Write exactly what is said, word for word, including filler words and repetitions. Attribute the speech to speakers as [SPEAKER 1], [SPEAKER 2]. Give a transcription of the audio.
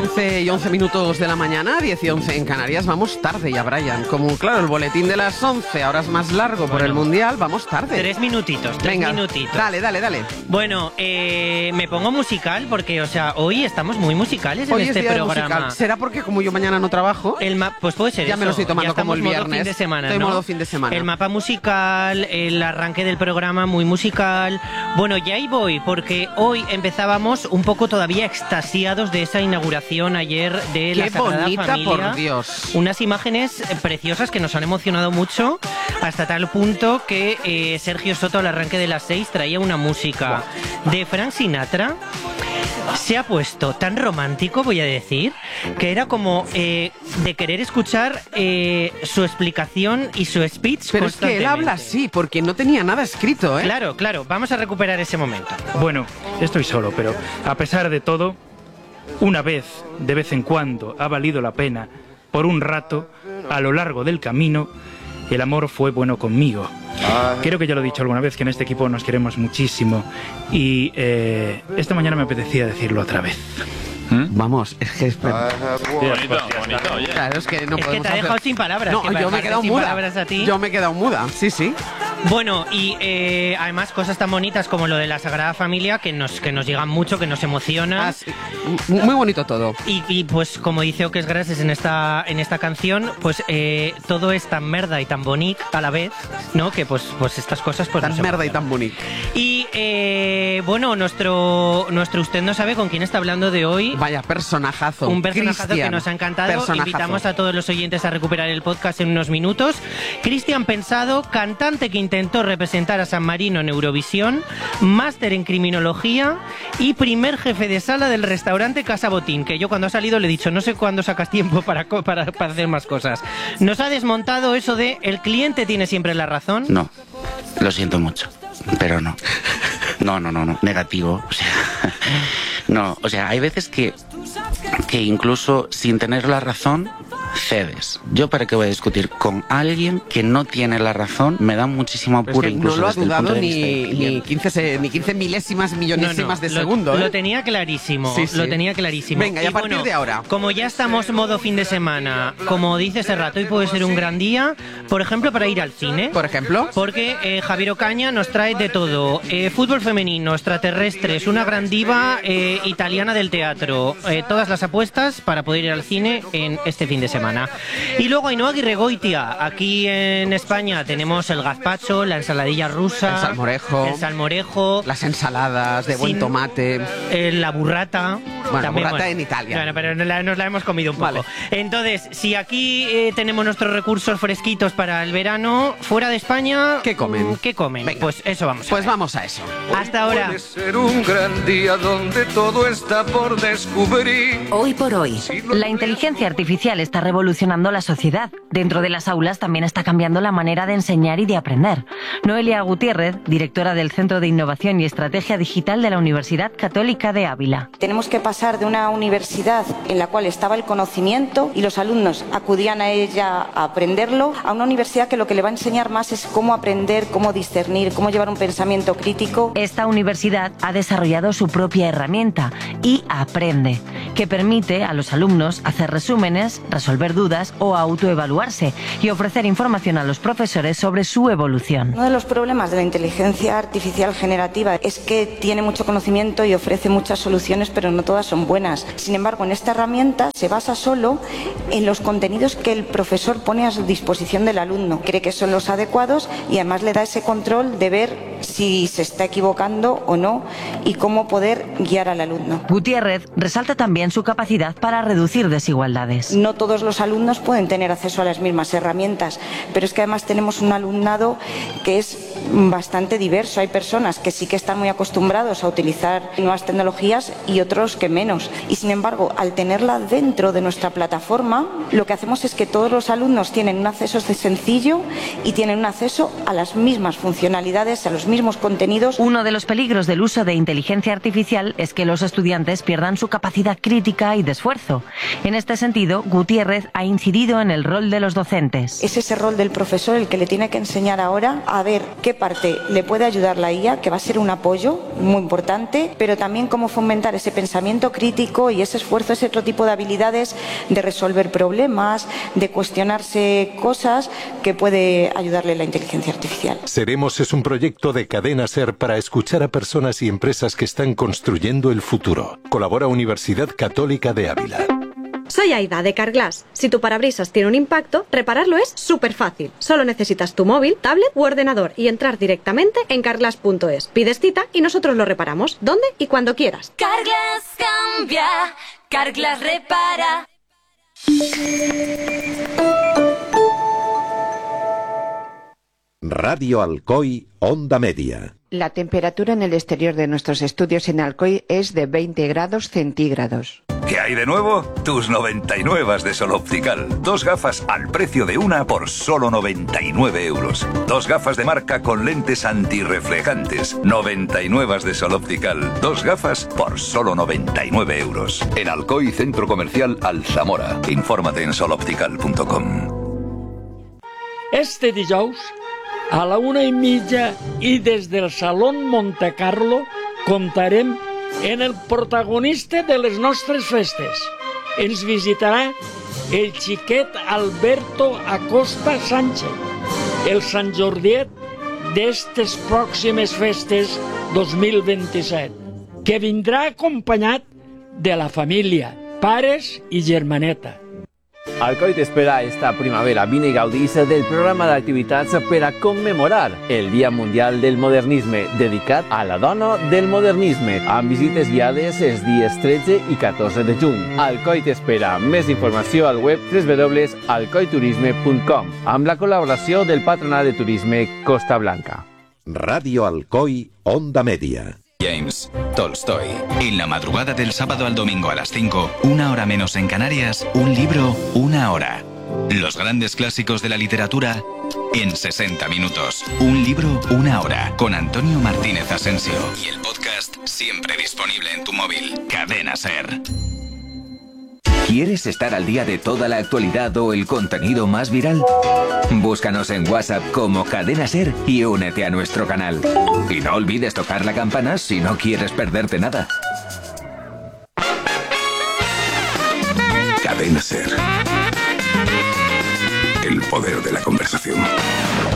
[SPEAKER 1] once y once minutos de la mañana, diez y once en Canarias. Vamos tarde ya, Brian. Como, claro, el boletín de las once ahora es más largo por
[SPEAKER 2] bueno,
[SPEAKER 1] el Mundial, vamos tarde.
[SPEAKER 2] Tres minutitos, tres
[SPEAKER 1] Venga,
[SPEAKER 2] minutitos.
[SPEAKER 1] Dale, dale, dale.
[SPEAKER 2] Bueno, eh, me pongo musical porque, o sea, hoy estamos muy musicales en
[SPEAKER 1] Hoy
[SPEAKER 2] este
[SPEAKER 1] es día
[SPEAKER 2] programa.
[SPEAKER 1] musical. ¿Será porque como yo mañana no trabajo?
[SPEAKER 2] El ma pues puede ser
[SPEAKER 1] Ya
[SPEAKER 2] eso.
[SPEAKER 1] me lo estoy tomando
[SPEAKER 2] Ya
[SPEAKER 1] como el
[SPEAKER 2] modo
[SPEAKER 1] viernes.
[SPEAKER 2] Fin de semana,
[SPEAKER 1] Estoy
[SPEAKER 2] ¿no?
[SPEAKER 1] modo fin de semana.
[SPEAKER 2] El mapa musical, el arranque del programa muy musical. Bueno, ya ahí voy, porque hoy empezábamos un poco todavía extasiados de esa inauguración ayer de la
[SPEAKER 1] Qué
[SPEAKER 2] Sagrada
[SPEAKER 1] bonita,
[SPEAKER 2] Familia.
[SPEAKER 1] por Dios.
[SPEAKER 2] Unas imágenes preciosas que nos han emocionado mucho, hasta tal punto que eh, Sergio Soto al arranque de las seis traía una música wow. de Frank Sinatra. Se ha puesto tan romántico, voy a decir, que era como eh, de querer escuchar eh, su explicación y su speech.
[SPEAKER 1] Pero es que él habla así, porque no tenía nada escrito, ¿eh?
[SPEAKER 2] Claro, claro, vamos a recuperar ese momento.
[SPEAKER 3] Bueno, estoy solo, pero a pesar de todo, una vez, de vez en cuando, ha valido la pena, por un rato, a lo largo del camino, el amor fue bueno conmigo. Creo que ya lo he dicho alguna vez, que en este equipo nos queremos muchísimo y eh, esta mañana me apetecía decirlo otra vez.
[SPEAKER 1] ¿Mm? Vamos, es que es...
[SPEAKER 4] Bonito, bonito, oye.
[SPEAKER 1] Claro, es que no
[SPEAKER 2] es que te ha dejado
[SPEAKER 1] hacer...
[SPEAKER 2] sin palabras.
[SPEAKER 1] No,
[SPEAKER 2] que
[SPEAKER 1] yo me he quedado muda.
[SPEAKER 2] A ti.
[SPEAKER 1] Yo me he quedado muda, sí, sí.
[SPEAKER 2] Bueno, y eh, además cosas tan bonitas como lo de la Sagrada Familia que nos, que nos llegan mucho, que nos emocionan.
[SPEAKER 1] Ah, sí. Muy bonito todo.
[SPEAKER 2] Y, y pues como dice Oques Grases en esta, en esta canción, pues eh, todo es tan merda y tan bonito a la vez, ¿no? Que pues, pues estas cosas pues
[SPEAKER 1] tan merda y tan bonito.
[SPEAKER 2] Y eh, bueno, nuestro, nuestro usted no sabe con quién está hablando de hoy.
[SPEAKER 1] Vaya, personajazo.
[SPEAKER 2] Un personajazo
[SPEAKER 1] Cristian,
[SPEAKER 2] que nos ha encantado.
[SPEAKER 1] personajazo.
[SPEAKER 2] Invitamos a todos los oyentes a recuperar el podcast en unos minutos. Cristian Pensado, cantante que intentó representar a San Marino en Eurovisión, máster en criminología y primer jefe de sala del restaurante Casa Botín, que yo cuando ha salido le he dicho, no sé cuándo sacas tiempo para, para, para hacer más cosas. Nos ha desmontado eso de el cliente tiene siempre la razón.
[SPEAKER 5] No, lo siento mucho, pero no. No, no, no, no, negativo. O sea, no, o sea, hay veces que, que incluso sin tener la razón, cedes. ¿Yo para qué voy a discutir con alguien que no tiene la razón? Me da muchísimo apuro,
[SPEAKER 1] es que
[SPEAKER 5] incluso
[SPEAKER 1] no lo ha
[SPEAKER 5] desde el
[SPEAKER 1] dudado
[SPEAKER 5] punto de
[SPEAKER 1] ni,
[SPEAKER 5] vista
[SPEAKER 1] ni, quince, ni quince milésimas millonésimas
[SPEAKER 2] no, no,
[SPEAKER 1] de
[SPEAKER 2] lo,
[SPEAKER 1] segundo, ¿eh?
[SPEAKER 2] Lo tenía clarísimo,
[SPEAKER 1] sí, sí.
[SPEAKER 2] lo tenía clarísimo.
[SPEAKER 1] Venga, y a partir
[SPEAKER 2] bueno,
[SPEAKER 1] de ahora.
[SPEAKER 2] Como ya estamos modo fin de semana, como dice Serrat, hoy puede ser un gran día, por ejemplo, para ir al cine.
[SPEAKER 1] Por ejemplo.
[SPEAKER 2] Porque eh, Javier Ocaña nos trae de todo. Eh, fútbol femenino, extraterrestres, una gran diva eh, italiana del teatro. Eh, todas las apuestas para poder ir al cine en este fin de semana. Y luego Ainhoa Aguirregoitia. Aquí en España tenemos el gazpacho, la ensaladilla rusa,
[SPEAKER 1] el salmorejo,
[SPEAKER 2] el salmorejo,
[SPEAKER 1] las ensaladas de buen
[SPEAKER 2] sin,
[SPEAKER 1] tomate,
[SPEAKER 2] eh, la burrata.
[SPEAKER 1] Bueno,
[SPEAKER 2] también,
[SPEAKER 1] burrata
[SPEAKER 2] bueno,
[SPEAKER 1] en Italia.
[SPEAKER 2] Bueno, pero nos la, nos la hemos comido un poco.
[SPEAKER 1] Vale.
[SPEAKER 2] Entonces, si aquí eh, tenemos nuestros recursos fresquitos para el verano, fuera de España,
[SPEAKER 1] ¿qué comen?
[SPEAKER 2] ¿Qué comen?
[SPEAKER 1] Venga.
[SPEAKER 2] Pues eso vamos a
[SPEAKER 1] Pues
[SPEAKER 2] ver.
[SPEAKER 1] vamos a eso.
[SPEAKER 2] Hasta ahora.
[SPEAKER 6] Puede ser un gran día donde todo está por descubrir.
[SPEAKER 7] Hoy por hoy, la inteligencia artificial está revolucionando la sociedad. Dentro de las aulas también está cambiando la manera de enseñar y de aprender. Noelia Gutiérrez, directora del Centro de Innovación y Estrategia Digital de la Universidad Católica de Ávila.
[SPEAKER 8] Tenemos que pasar de una universidad en la cual estaba el conocimiento y los alumnos acudían a ella a aprenderlo, a una universidad que lo que le va a enseñar más es cómo aprender, cómo discernir, cómo llevar un pensamiento crítico.
[SPEAKER 7] Esta universidad ha desarrollado su propia herramienta, y Aprende, que permite a los alumnos hacer resúmenes, resolver dudas o autoevaluarse y ofrecer información a los profesores sobre su evolución.
[SPEAKER 8] Uno de los problemas de la inteligencia artificial generativa es que tiene mucho conocimiento y ofrece muchas soluciones, pero no todas son buenas. Sin embargo, en esta herramienta se basa solo en los contenidos que el profesor pone a su disposición del alumno. Cree que son los adecuados y además le da ese control de ver si se está equivocando o no y cómo poder guiar al alumno.
[SPEAKER 7] Gutiérrez resalta también su capacidad para reducir desigualdades.
[SPEAKER 8] No todos los alumnos pueden tener acceso a las mismas herramientas, pero es que además tenemos un alumnado que es bastante diverso. Hay personas que sí que están muy acostumbrados a utilizar nuevas tecnologías y otros que menos. Y sin embargo, al tenerla dentro de nuestra plataforma, lo que hacemos es que todos los alumnos tienen un acceso sencillo y tienen un acceso a las mismas funcionalidades, a los mismos contenidos.
[SPEAKER 7] Uno de los peligros del uso de inteligencia artificial es que los estudiantes pierdan su capacidad crítica y de esfuerzo. En este sentido, Gutiérrez ha incidido en el rol de los docentes.
[SPEAKER 8] Es ese rol del profesor el que le tiene que enseñar ahora a ver qué parte le puede ayudar la I A, que va a ser un apoyo muy importante, pero también cómo fomentar ese pensamiento crítico y ese esfuerzo, ese otro tipo de habilidades de resolver problemas, de cuestionarse cosas que puede ayudarle la inteligencia artificial.
[SPEAKER 9] Seremos es un proyecto de Cadena SER para escuchar a personas y empresas que están construyendo el futuro. Colabora Universidad Católica de Ávila.
[SPEAKER 10] Soy Aida, de Carglass. Si tu parabrisas tiene un impacto, repararlo es súper fácil. Solo necesitas tu móvil, tablet u ordenador y entrar directamente en carglass punto es. Pides cita y nosotros lo reparamos, donde y cuando quieras.
[SPEAKER 11] Carglass cambia, Carglass repara.
[SPEAKER 12] Radio Alcoy, Onda Media.
[SPEAKER 13] La temperatura en el exterior de nuestros estudios en Alcoy es de veinte grados centígrados.
[SPEAKER 14] ¿Qué hay de nuevo? Tus noventa y nueve de Sol Optical. Dos gafas al precio de una por solo noventa y nueve euros. Dos gafas de marca con lentes antirreflejantes. noventa y nueve de Sol Optical. Dos gafas por solo noventa y nueve euros. En Alcoy, Centro Comercial Alzamora. Infórmate en sol optical punto com.
[SPEAKER 15] Este dijous, a la una i mitja i des del Salón Monte Carlo comptarem en el protagonista de les nostres festes. Ens visitarà el xiquet Alberto Acosta Sánchez, el Sant Jordiet d'estes pròximes festes dos mil vint-i-set, que vindrà acompanyat de la família, pares i germaneta.
[SPEAKER 16] Alcoy te espera esta primavera. Vine i gaudís del programa d'activitats per a commemorar el Dia Mundial del Modernisme, dedicat a la dona del modernisme, amb visites guiades els dies tretze i catorze de juny. Alcoy te espera. Més informació al web w w w punt alcoy turisme punt com, amb la col·laboració del Patronat de Turisme Costa Blanca.
[SPEAKER 12] Radio Alcoy, Onda Media.
[SPEAKER 17] James Tolstoy. En la madrugada del sábado al domingo a las cinco, una hora menos en Canarias, un libro, una hora. Los grandes clásicos de la literatura en sesenta minutos. Un libro, una hora. Con Antonio Martínez Asensio. Y el podcast siempre disponible en tu móvil. Cadena SER.
[SPEAKER 18] ¿Quieres estar al día de toda la actualidad o el contenido más viral? Búscanos en WhatsApp como Cadena SER y únete a nuestro canal. Y no olvides tocar la campana si no quieres perderte nada.
[SPEAKER 14] Cadena SER. El poder de la conversación.